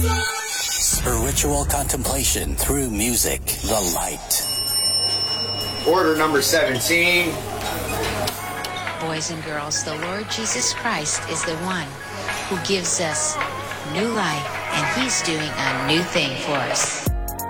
Spiritual contemplation through music, the light. Order number 17. Boys and girls, the Lord Jesus Christ is the one who gives us new life, and he's doing a new thing for us.